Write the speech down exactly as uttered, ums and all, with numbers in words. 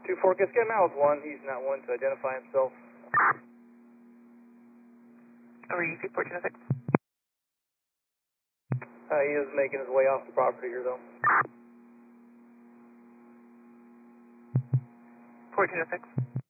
two four, just get him out with one. He's not one to identify himself. Over you, two four two six. Uh, he is making his way off the property here, though. four two six.